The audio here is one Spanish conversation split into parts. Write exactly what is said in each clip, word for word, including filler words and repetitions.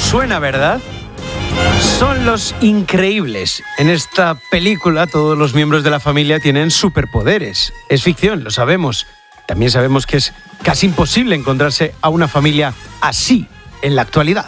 suena, ¿verdad? Son Los Increíbles. En esta película todos los miembros de la familia tienen superpoderes. Es ficción, lo sabemos. También sabemos que es casi imposible encontrarse a una familia así en la actualidad.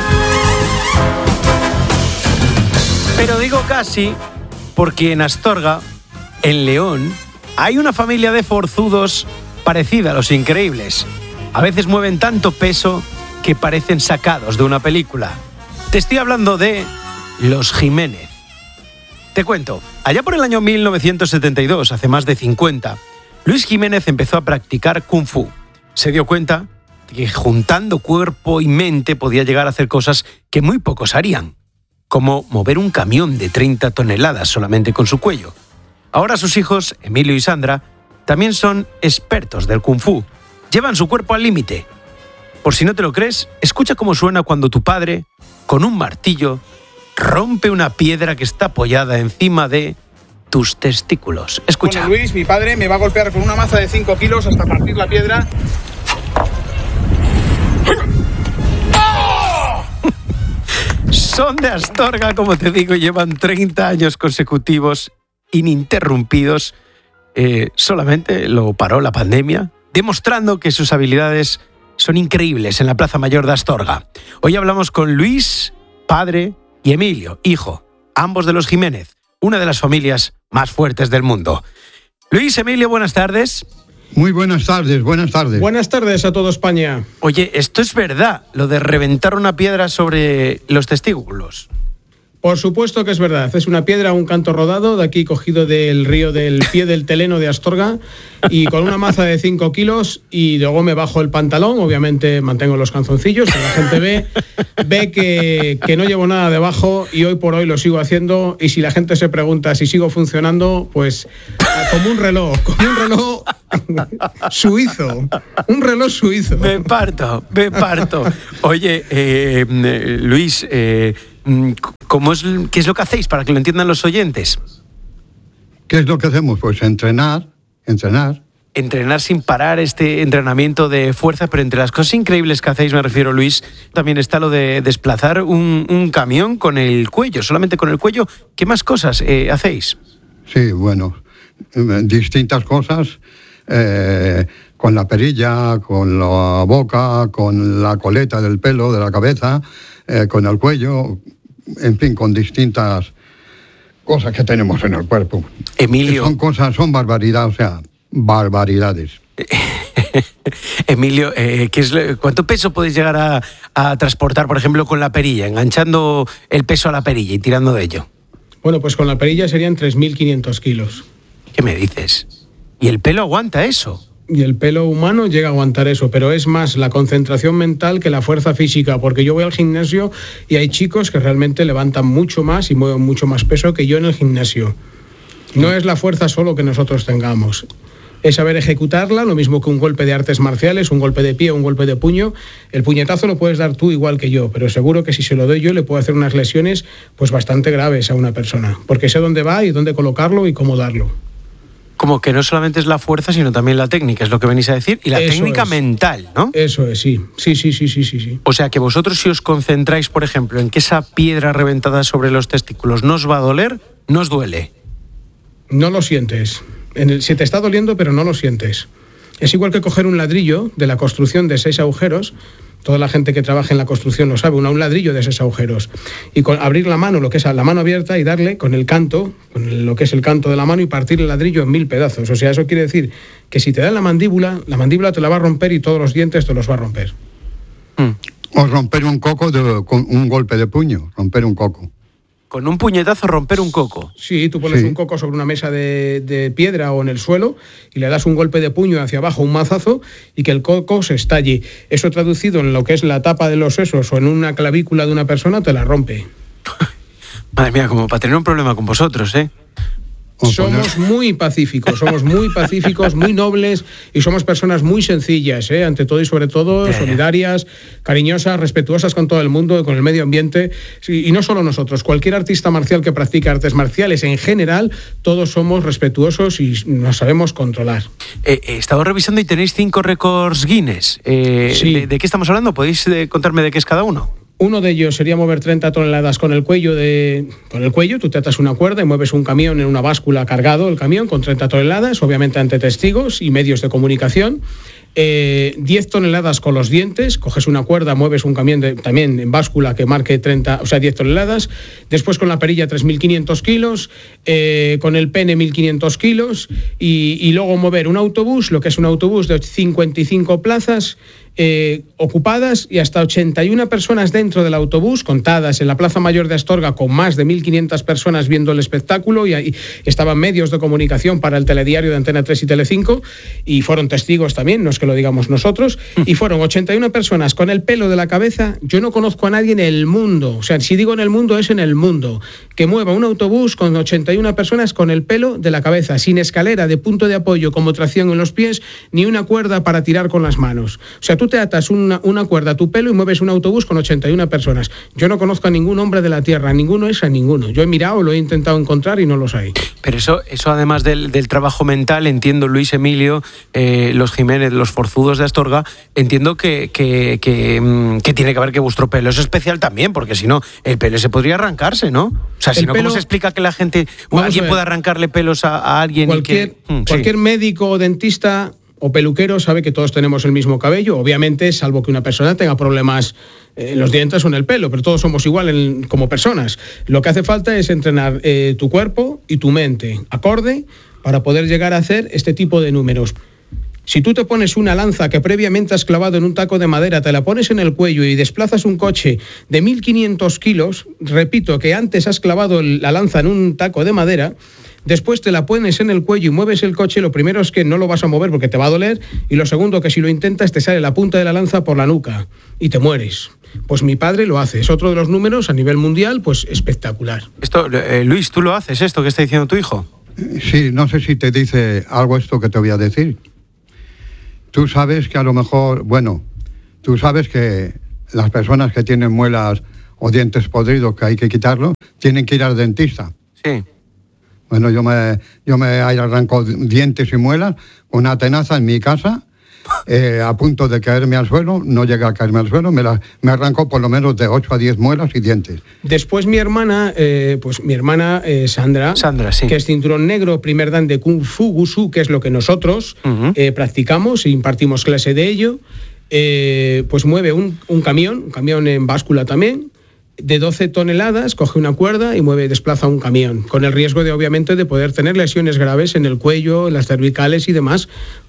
Pero digo casi porque en Astorga, en León, hay una familia de forzudos parecida a Los Increíbles. A veces mueven tanto peso que parecen sacados de una película. Te estoy hablando de Los Jiménez. Te cuento, allá por el año mil novecientos setenta y dos, hace más de cincuenta, Luis Jiménez empezó a practicar Kung Fu. Se dio cuenta de que juntando cuerpo y mente podía llegar a hacer cosas que muy pocos harían, como mover un camión de treinta toneladas solamente con su cuello. Ahora sus hijos, Emilio y Sandra, también son expertos del Kung Fu. Llevan su cuerpo al límite. Por si no te lo crees, escucha cómo suena cuando tu padre, con un martillo, rompe una piedra que está apoyada encima de tus testículos. Escucha. Bueno, Luis, mi padre, me va a golpear con una maza de cinco kilos hasta partir la piedra. Son de Astorga, como te digo, llevan treinta años consecutivos ininterrumpidos. Eh, solamente lo paró la pandemia, demostrando que sus habilidades son increíbles en la Plaza Mayor de Astorga. Hoy hablamos con Luis, padre, y Emilio, hijo, ambos de los Jiménez, una de las familias más fuertes del mundo. Luis, Emilio, buenas tardes. Muy buenas tardes, buenas tardes. Buenas tardes a toda España. Oye, ¿esto es verdad, lo de reventar una piedra sobre los testículos? Por supuesto que es verdad. Es una piedra, un canto rodado, de aquí cogido del río del pie del Teleno de Astorga, y con una maza de cinco kilos, y luego me bajo el pantalón, obviamente mantengo los calzoncillos, que la gente ve, ve que, que no llevo nada debajo, y hoy por hoy lo sigo haciendo, y si la gente se pregunta si sigo funcionando, pues como un reloj, como un reloj suizo, un reloj suizo. Me parto, me parto. Oye, eh, Luis, eh, ¿cómo es, ¿qué es lo que hacéis para que lo entiendan los oyentes? ¿Qué es lo que hacemos? Pues entrenar, entrenar. Entrenar sin parar, este entrenamiento de fuerza, pero entre las cosas increíbles que hacéis, me refiero, Luis, también está lo de desplazar un, un camión con el cuello, solamente con el cuello. ¿Qué más cosas eh, hacéis? Sí, bueno, distintas cosas, eh, con la perilla, con la boca, con la coleta del pelo, de la cabeza, eh, con el cuello, en fin, con distintas cosas que tenemos en el cuerpo. Emilio. Son cosas, son barbaridades, o sea, barbaridades. Emilio, eh, ¿qué es, ¿cuánto peso podéis llegar a, a transportar, por ejemplo, con la perilla, enganchando el peso a la perilla y tirando de ello? Bueno, pues con la perilla serían tres mil quinientos kilos. ¿Qué me dices? ¿Y el pelo aguanta eso? Y el pelo humano llega a aguantar eso, pero es más la concentración mental que la fuerza física, porque yo voy al gimnasio y hay chicos que realmente levantan mucho más y mueven mucho más peso que yo en el gimnasio. No es la fuerza solo que nosotros tengamos, es saber ejecutarla, lo mismo que un golpe de artes marciales, un golpe de pie, un golpe de puño. El puñetazo lo puedes dar tú igual que yo, pero seguro que si se lo doy yo le puedo hacer unas lesiones pues bastante graves a una persona, porque sé dónde va y dónde colocarlo y cómo darlo. Como que no solamente es la fuerza, sino también la técnica, es lo que venís a decir, y la Eso técnica es. mental, ¿no? Eso es, sí. Sí, sí, sí, sí, sí, sí. O sea, que vosotros si os concentráis, por ejemplo, en que esa piedra reventada sobre los testículos no os va a doler, no os duele. No lo sientes. En el, si te está doliendo, pero no lo sientes. Es igual que coger un ladrillo de la construcción de seis agujeros. Toda la gente que trabaja en la construcción lo sabe, un ladrillo de seis agujeros. Y con abrir la mano, lo que es la mano abierta, y darle con el canto, con lo que es el canto de la mano, y partir el ladrillo en mil pedazos. O sea, eso quiere decir que si te da en la mandíbula, la mandíbula te la va a romper y todos los dientes te los va a romper. Mm. O romper un coco de, con un golpe de puño, romper un coco. Con un puñetazo romper un coco. Sí, tú pones Sí. un coco sobre una mesa de, de piedra o en el suelo y le das un golpe de puño hacia abajo, un mazazo, y que el coco se estalle. Eso traducido en lo que es la tapa de los sesos o en una clavícula de una persona, te la rompe. Madre mía, como para tener un problema con vosotros, ¿eh? O Somos poner- muy pacíficos, somos muy pacíficos, muy nobles y somos personas muy sencillas, ¿eh? Ante todo y sobre todo, Ya, ya. solidarias, cariñosas, respetuosas con todo el mundo, con el medio ambiente. Sí, y no solo nosotros, cualquier artista marcial que practica artes marciales en general, todos somos respetuosos y nos sabemos controlar. Eh, He estado revisando y tenéis cinco récords Guinness. Eh, Sí. ¿de, de qué estamos hablando? ¿Podéis eh, contarme de qué es cada uno? Uno de ellos sería mover treinta toneladas con el cuello de con el cuello. Tú te atas una cuerda y mueves un camión en una báscula cargado, el camión con treinta toneladas, obviamente ante testigos y medios de comunicación. Eh, diez toneladas con los dientes, coges una cuerda, mueves un camión de, también en báscula que marque treinta, o sea, diez toneladas, después con la perilla tres mil quinientos kilos, eh, con el pene mil quinientos kilos y, y luego mover un autobús, lo que es un autobús de cincuenta y cinco plazas eh, ocupadas y hasta ochenta y una personas dentro del autobús, contadas en la Plaza Mayor de Astorga con más de mil quinientas personas viendo el espectáculo y ahí estaban medios de comunicación para el telediario de Antena tres y Telecinco y fueron testigos también, no es que lo digamos nosotros, y fueron ochenta y una personas con el pelo de la cabeza. Yo no conozco a nadie en el mundo, o sea, si digo en el mundo es en el mundo, que mueva un autobús con ochenta y una personas con el pelo de la cabeza, sin escalera de punto de apoyo como tracción en los pies, ni una cuerda para tirar con las manos. O sea, tú te atas una, una cuerda a tu pelo y mueves un autobús con ochenta y una personas. Yo no conozco a ningún hombre de la tierra, ninguno es a ninguno. Yo he mirado, lo he intentado encontrar y no los hay. Pero eso, eso además del, del trabajo mental, entiendo, Luis Emilio, eh, los Jiménez, los forzudos de Astorga, entiendo que, que, que, que tiene que ver que vuestro pelo es especial también, porque si no, el pelo se podría arrancarse, ¿no? O sea, si el no, pelo, ¿cómo se explica que la gente, o alguien puede arrancarle pelos a, a alguien? Cualquier, y que, mm, cualquier sí. médico o dentista o peluquero sabe que todos tenemos el mismo cabello, obviamente, salvo que una persona tenga problemas en los dientes o en el pelo, pero todos somos igual en, como personas. Lo que hace falta es entrenar eh, tu cuerpo y tu mente acorde para poder llegar a hacer este tipo de números. Si tú te pones una lanza que previamente has clavado en un taco de madera, te la pones en el cuello y desplazas un coche de mil quinientos kilos, repito que antes has clavado la lanza en un taco de madera, después te la pones en el cuello y mueves el coche, lo primero es que no lo vas a mover porque te va a doler, y lo segundo que si lo intentas te sale la punta de la lanza por la nuca y te mueres. Pues mi padre lo hace, es otro de los números a nivel mundial, pues espectacular. Esto, eh, Luis, ¿tú lo haces esto que está diciendo tu hijo? Sí, no sé si te dice algo esto que te voy a decir. Tú sabes que a lo mejor, bueno, tú sabes que las personas que tienen muelas o dientes podridos que hay que quitarlo, tienen que ir al dentista. Sí. Bueno, yo me, yo me arranco dientes y muelas con una tenaza en mi casa, eh, a punto de caerme al suelo, no llega a caerme al suelo, me, la, me arranco por lo menos de ocho a diez muelas y dientes. Después mi hermana, eh, pues mi hermana eh, Sandra, Sandra sí. que es cinturón negro, primer dan de Kung Fu Wushu, que es lo que nosotros uh-huh. eh, practicamos e impartimos clase de ello, eh, pues mueve un, un camión, un camión en báscula también, de doce toneladas, coge una cuerda y mueve, desplaza un camión, con el riesgo de, obviamente, de poder tener lesiones graves en el cuello, en las cervicales y demás,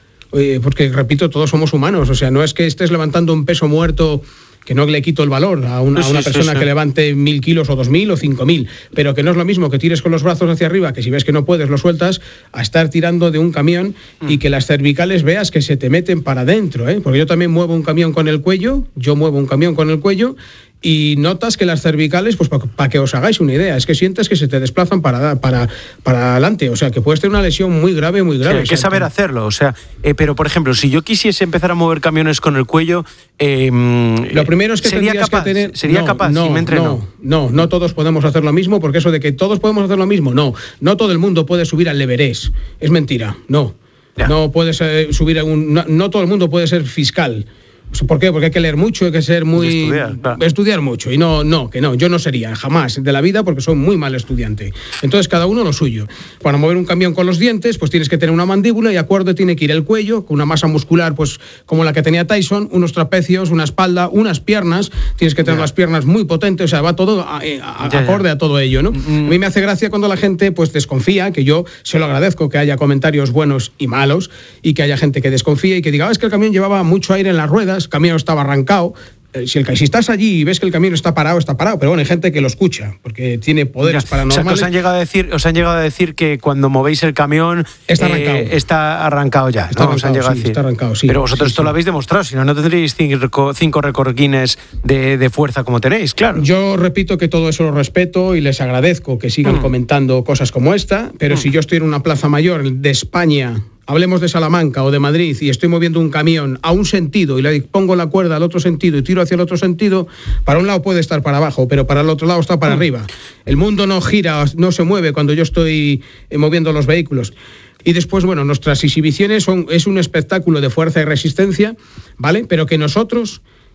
eh, porque, repito, todos somos humanos, o sea, no es que estés levantando un peso muerto, que no le quito el valor a una, a una persona sí, sí, sí. que levante mil kilos o dos mil o cinco mil, pero que no es lo mismo que tires con los brazos hacia arriba, que si ves que no puedes lo sueltas, a estar tirando de un camión mm. y que las cervicales veas que se te meten para adentro, ¿eh? Porque yo también muevo un camión con el cuello, yo muevo un camión con el cuello y notas que las cervicales, pues para pa que os hagáis una idea, es que sientes que se te desplazan para, para, para adelante, o sea, que puedes tener una lesión muy grave, muy grave. Sí, hay que saber hacerlo, o sea, eh, pero por ejemplo, si yo quisiese empezar a mover camiones con el cuello, eh, lo primero es que sería tendrías capaz, que tener... sería no, capaz, no, si me entreno. No, no, no todos podemos hacer lo mismo, porque eso de que todos podemos hacer lo mismo, no, no todo el mundo puede subir al Everest, es mentira, no, ya. no puedes eh, subir a un, no, no todo el mundo puede ser fiscal. ¿Por qué? Porque hay que leer mucho, hay que ser muy... Estudiar, claro. Estudiar mucho. Y no, no, que no, yo no sería jamás de la vida porque soy muy mal estudiante. Entonces, cada uno lo suyo. Para mover un camión con los dientes, pues tienes que tener una mandíbula y acorde tiene que ir el cuello, con una masa muscular, pues como la que tenía Tyson, unos trapecios, una espalda, unas piernas, tienes que tener yeah. las piernas muy potentes, o sea, va todo a, a, a, yeah, acorde yeah. a todo ello, ¿no? Mm. A mí me hace gracia cuando la gente, pues, desconfía, que yo se lo agradezco que haya comentarios buenos y malos, y que haya gente que desconfía y que diga, ah, es que el camión llevaba mucho aire en las ruedas, el camión estaba arrancado. Si, el, si estás allí y ves que el camión está parado, está parado, pero bueno, hay gente que lo escucha porque tiene poderes ya, paranormales. O sea, que os han llegado a decir, os han llegado a decir que cuando movéis el camión está arrancado, eh, está arrancado ya, está ¿no? arrancado, os han llegado sí, a decir. Está arrancado, sí. Pero vosotros sí, esto sí. lo habéis demostrado, si no, no tendríais cinco, cinco récord Guinness de, de fuerza como tenéis, claro. Yo repito que todo eso lo respeto y les agradezco que sigan mm. comentando cosas como esta, pero mm. si yo estoy en una plaza mayor de España, hablemos de Salamanca o de Madrid, y estoy moviendo un camión a un sentido y le pongo la cuerda al otro sentido y tiro hacia el otro sentido, para un lado puede estar para abajo, pero para el otro lado está para mm. arriba. El mundo no gira, no se mueve cuando yo estoy moviendo los vehículos. Y después, bueno, nuestras exhibiciones son, es un espectáculo de fuerza y resistencia, ¿vale? Pero que nosotros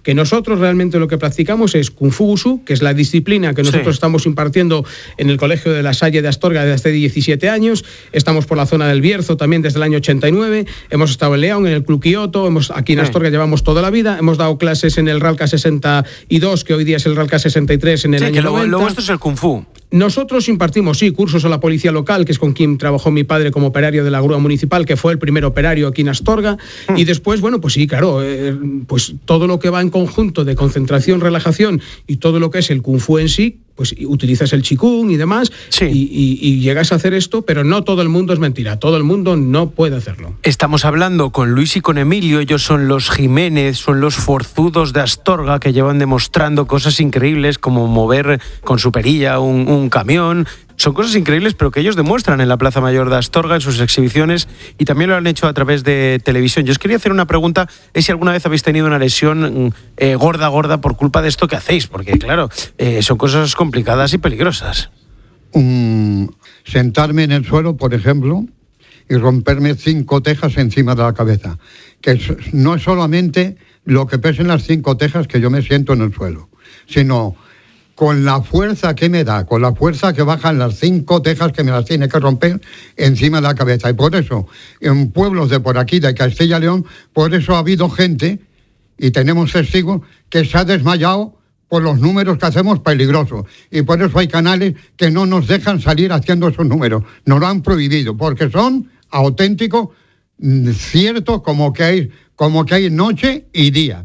que nosotros realmente lo que practicamos es Kung Fu Wushu, que es la disciplina que nosotros sí. estamos impartiendo en el Colegio de la Salle de Astorga desde hace diecisiete años. Estamos por la zona del Bierzo también desde el año ochenta y nueve. Hemos estado en León, en el Club Kioto. Hemos, aquí en sí. Astorga llevamos toda la vida. Hemos dado clases en el Ralca sesenta y dos, que hoy día es el Ralca sesenta y tres en el sí, año que lo, noventa. Lo vuestro es el Kung Fu. Nosotros impartimos, sí, cursos a la policía local, que es con quien trabajó mi padre como operario de la grúa municipal, que fue el primer operario aquí en Astorga. Mm. Y después, bueno, pues sí, claro, eh, pues todo lo que va en conjunto de concentración, relajación y todo lo que es el Kung Fu en sí, pues utilizas el Qigong y demás, sí. y, y, y llegas a hacer esto, pero no todo el mundo es mentira, todo el mundo no puede hacerlo. Estamos hablando con Luis y con Emilio, ellos son los Jiménez, son los forzudos de Astorga que llevan demostrando cosas increíbles como mover con su perilla un, un camión. Son cosas increíbles, pero que ellos demuestran en la Plaza Mayor de Astorga, en sus exhibiciones, y también lo han hecho a través de televisión. Yo os quería hacer una pregunta, es si alguna vez habéis tenido una lesión eh, gorda, gorda, por culpa de esto que hacéis, porque claro, eh, son cosas complicadas y peligrosas. Um, sentarme en el suelo, por ejemplo, y romperme cinco tejas encima de la cabeza, que no es solamente lo que pesen las cinco tejas que yo me siento en el suelo, sino con la fuerza que me da, con la fuerza que bajan las cinco tejas que me las tiene que romper encima de la cabeza. Y por eso, en pueblos de por aquí, de Castilla y León, por eso ha habido gente, y tenemos testigos, que se ha desmayado por los números que hacemos peligrosos. Y por eso hay canales que no nos dejan salir haciendo esos números. Nos lo han prohibido, porque son auténticos, ciertos, como que hay, como que hay noche y día.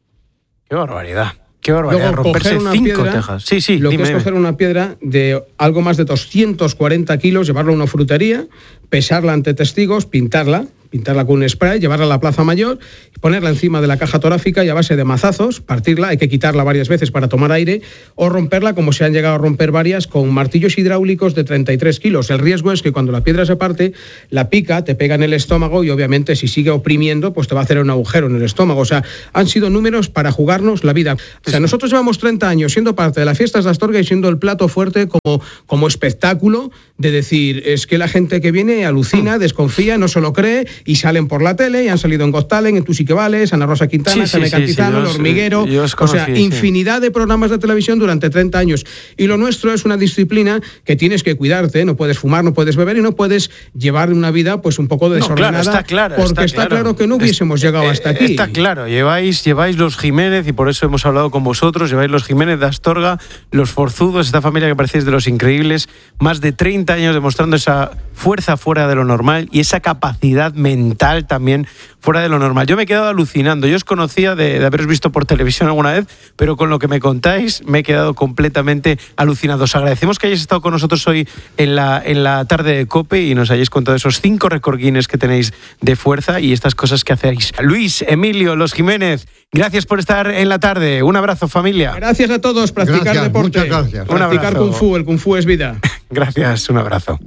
¡Qué barbaridad! Qué barbaridad, Luego, romperse cinco piedra, tejas. Sí, sí, lo dime, que es coger dime. una piedra de algo más de doscientos cuarenta kilos, llevarla a una frutería, pesarla ante testigos, pintarla, pintarla con un spray, llevarla a la Plaza Mayor, ponerla encima de la caja torácica y a base de mazazos, partirla, hay que quitarla varias veces para tomar aire, o romperla como se han llegado a romper varias con martillos hidráulicos de treinta y tres kilos. El riesgo es que cuando la piedra se parte, la pica, te pega en el estómago y obviamente si sigue oprimiendo, pues te va a hacer un agujero en el estómago. O sea, han sido números para jugarnos la vida. O sea, nosotros llevamos treinta años siendo parte de las fiestas de Astorga y siendo el plato fuerte como, como espectáculo de decir, es que la gente que viene alucina, desconfía, no se lo cree y salen por la tele y han salido en Got Talent, en Tú sí que vales, Ana Rosa Quintana, sí, sí, Cantizano, sí, sí, El Hormiguero, yo os conocí, o sea, sí. infinidad de programas de televisión durante treinta años. Y lo nuestro es una disciplina que tienes que cuidarte, no puedes fumar, no puedes beber y no puedes llevar una vida pues un poco desordenada. No, claro, está claro, porque está, está claro. claro que no hubiésemos es, llegado eh, hasta aquí. Está claro, lleváis, lleváis los Jiménez y por eso hemos hablado con vosotros, lleváis los Jiménez de Astorga, los forzudos, esta familia que parecéis de los increíbles, más de treinta años demostrando esa fuerza fuera de lo normal y esa capacidad mental también fuera de lo normal. Yo me he quedado alucinando, yo os conocía de, de haberos visto por televisión alguna vez, pero con lo que me contáis me he quedado completamente alucinado. Os agradecemos que hayáis estado con nosotros hoy en la, en la tarde de COPE y nos hayáis contado esos cinco récord Guinness que tenéis de fuerza y estas cosas que hacéis. Luis, Emilio, los Jiménez, gracias por estar en la tarde. Un abrazo, familia. Gracias a todos. Practicar gracias, deporte. Muchas gracias. Practicar Kung Fu. El Kung Fu es vida. Gracias, un abrazo.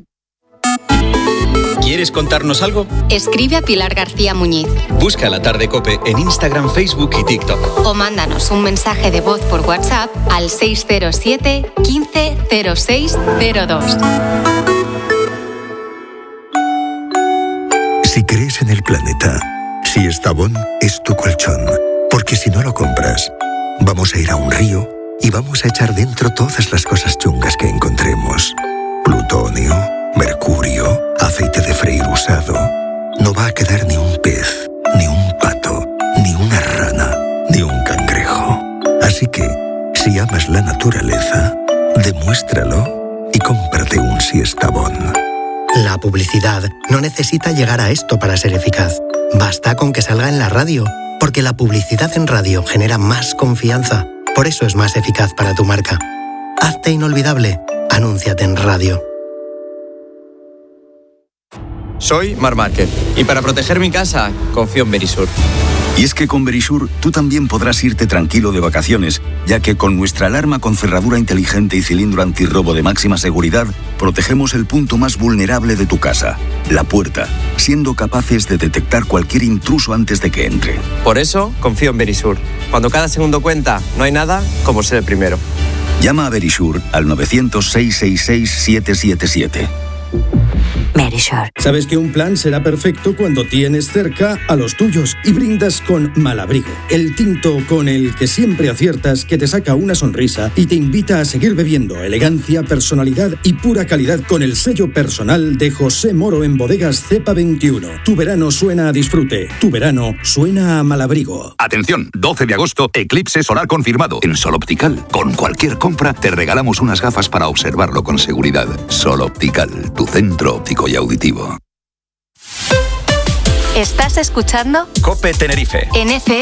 ¿Quieres contarnos algo? Escribe a Pilar García Muñiz. Busca La Tarde COPE en Instagram, Facebook y TikTok. O mándanos un mensaje de voz por WhatsApp al seis cero siete, quince, cero seis cero dos. Si crees en el planeta, si Estavón es tu colchón, porque si no lo compras, vamos a ir a un río y vamos a echar dentro todas las cosas chungas que encontremos. Plutonio, mercurio, aceite de freír usado. No va a quedar ni un pez, ni un pato, ni una rana, ni un cangrejo. Así que, si amas la naturaleza, demuéstralo y cómprate un Siestabón. La publicidad no necesita llegar a esto para ser eficaz. Basta con que salga en la radio, porque la publicidad en radio genera más confianza. Por eso es más eficaz para tu marca. Hazte inolvidable. Anúnciate en radio. Soy Marc Márquez y para proteger mi casa confío en Verisur. Y es que con Verisur tú también podrás irte tranquilo de vacaciones, ya que con nuestra alarma con cerradura inteligente y cilindro antirrobo de máxima seguridad, protegemos el punto más vulnerable de tu casa, la puerta, siendo capaces de detectar cualquier intruso antes de que entre. Por eso confío en Verisur. Cuando cada segundo cuenta, no hay nada como ser el primero. Llama a Verisur al novecientos, seiscientos sesenta y seis, siete siete siete. Verisure. Sabes que un plan será perfecto cuando tienes cerca a los tuyos y brindas con Malabrigo, el tinto con el que siempre aciertas, que te saca una sonrisa y te invita a seguir bebiendo. Elegancia, personalidad y pura calidad con el sello personal de José Moro en Bodegas Cepa veintiuno. Tu verano suena a disfrute, tu verano suena a Malabrigo. Atención, doce de agosto, eclipse solar confirmado. En Sol Optical, con cualquier compra te regalamos unas gafas para observarlo con seguridad. Sol Optical, tu centro óptico y auditivo. ¿Estás escuchando? COPE Tenerife. En F